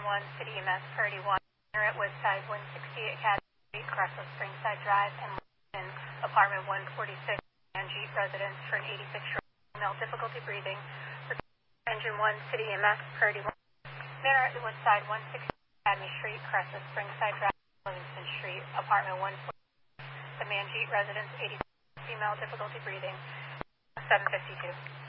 1, City EMS Priority 1, at Woodside 160 Academy Street, Cresswell Springside Drive, and in Apartment 146, Angie residence for an 86-year-old female, difficulty breathing. For Engine 1, City EMS Priority 1, Manor at Woodside 160 Academy Street, Cresswell Springside Drive, Livingston Street, Apartment 146, the Manjeet residence, 86, female, difficulty breathing, 752.